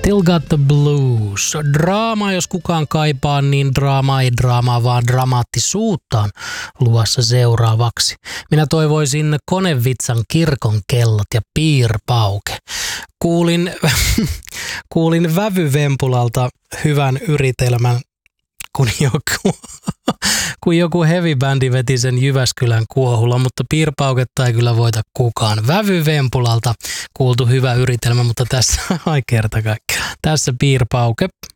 Still Got the Blues. Draamaa, jos kukaan kaipaa, niin draama ei draamaa, vaan dramaattisuutta on luvassa seuraavaksi. Minä toivoisin Konevitsan kirkon kellot ja piirpauke. Kuulin Vävy-Vempulalta hyvän yritelmän, kun joku heavy-bändi veti sen Jyväskylän Kuohulla, mutta piirpauketta ei kyllä voita kukaan. Vävy-Vempulalta kuultu hyvä yritelmä, mutta tässä, ai kerta kaikkiaan, tässä piirpauke.